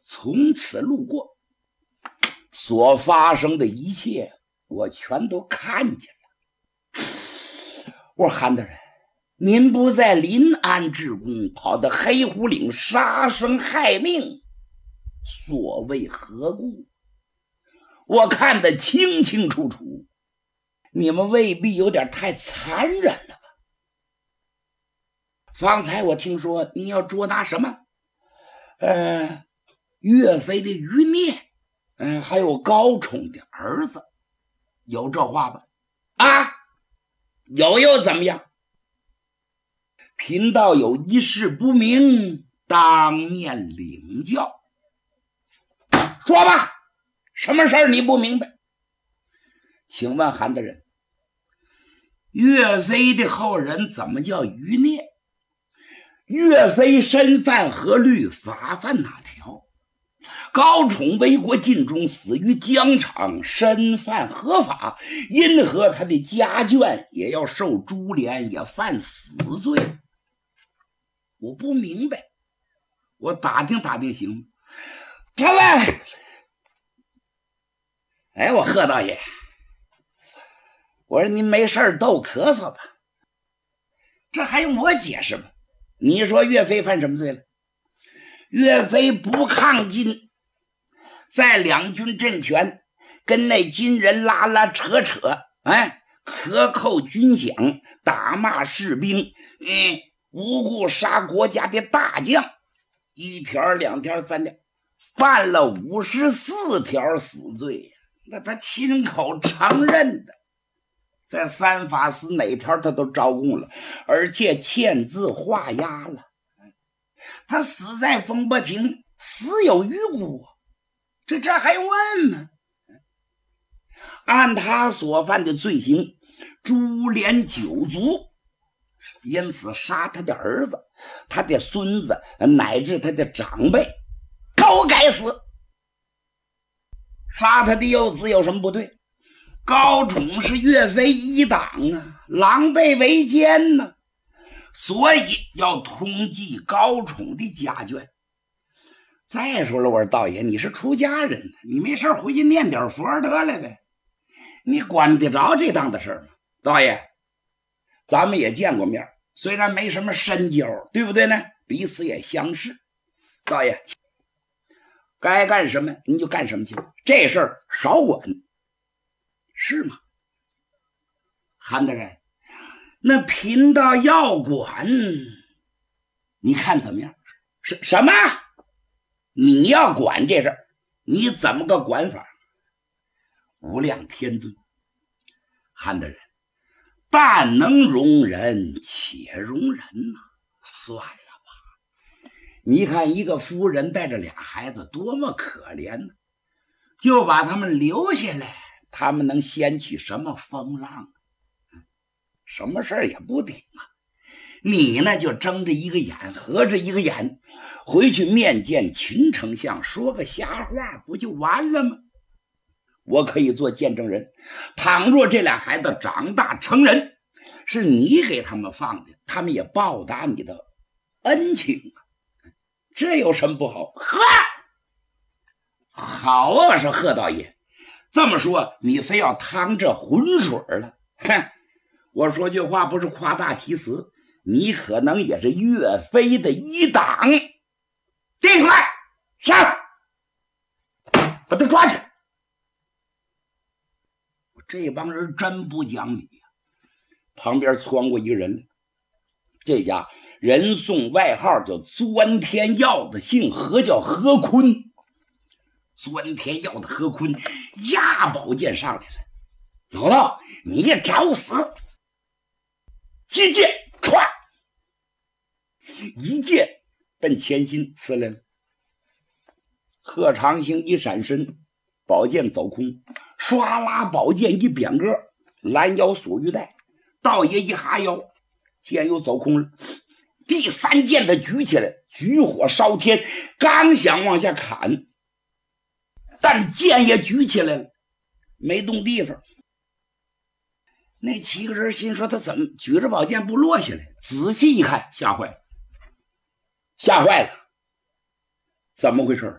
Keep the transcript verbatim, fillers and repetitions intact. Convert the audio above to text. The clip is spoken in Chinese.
从此路过，所发生的一切我全都看见了。我说韩大人，您不在临安之功，跑到黑虎岭杀生害命，所谓何故？我看得清清楚楚，你们未必有点太残忍了吧？方才我听说你要捉拿什么？呃，岳飞的余孽，嗯、呃，还有高宠的儿子，有这话吧？啊，有又怎么样？贫道有一事不明，当面领教。说吧，什么事儿你不明白？请问韩大人，岳飞的后人怎么叫余孽？岳飞身犯何律，法犯哪条？高宠为国尽忠，死于疆场，身犯何法？因何他的家眷也要受株连，也犯死罪？我不明白，我打听打听行吗？他们，哎，我贺道爷，我说您没事逗咳嗽吧，这还用我解释吗？你说岳飞犯什么罪了？岳飞不抗金，在两军阵前跟那金人拉拉扯扯，哎，克扣军饷，打骂士兵，嗯，无故杀国家的大将，一条两条三条，犯了五十四条死罪，那他亲口承认的，在三法司哪条他都招供了，而且签字画押了。他死在风波亭，死有余辜，这这还用问吗？按他所犯的罪行，株连九族，因此杀他的儿子、他的孙子乃至他的长辈都该死。杀他的幼子有什么不对？高宠是岳飞一党啊，狼狈为奸呢、啊，所以要通缉高宠的家眷。再说了，我说道爷，你是出家人，你没事回去念点佛得了呗，你管得着这档子事吗？道爷，咱们也见过面，虽然没什么深交，对不对呢？彼此也相识。道爷，该干什么您就干什么去，这事儿少管，是吗？韩大人，那贫道要管，你看怎么样？什什么？你要管这事儿，你怎么个管法？无量天尊，韩大人，但能容人且容人呐、啊，算了吧。你看一个夫人带着俩孩子多么可怜呢，就把他们留下来，他们能掀起什么风浪？什么事儿也不顶啊！你呢就睁着一个眼合着一个眼，回去面见秦丞相，说个瞎话不就完了吗？我可以做见证人，倘若这俩孩子长大成人，是你给他们放的，他们也报答你的恩情，这有什么不好？呵，好啊！说贺道爷，这么说你非要趟这浑水了？哼！我说句话不是夸大其词，你可能也是岳飞的一党。递出来，上，把他抓去！这帮人真不讲理呀、啊！旁边窜过一个人来，这家人送外号叫钻天鹞的，姓何，叫何坤。钻天鹞的何坤压宝剑上来了，老道，你也找死！击剑，歘，一剑奔前心刺来了。贺长兴一闪身，宝剑走空，唰啦，宝剑一扁戈，拦腰锁玉带。道爷一哈腰，剑又走空了。第三剑他举起来，举火烧天，刚想往下砍，但是剑也举起来了，没动地方。那七个人心说他怎么举着宝剑不落下来？仔细一看，吓坏了，吓坏了！怎么回事？